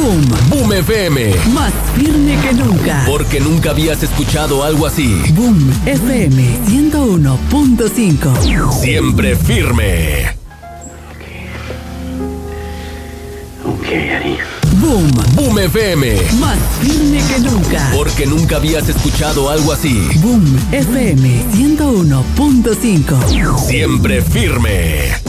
Boom. Boom FM. Más firme que nunca. Porque nunca habías escuchado algo así. Boom FM 101.5. Siempre firme. Ok, Ari. Boom. Boom FM. Más firme que nunca. Porque nunca habías escuchado algo así. Boom FM 101.5. Siempre firme.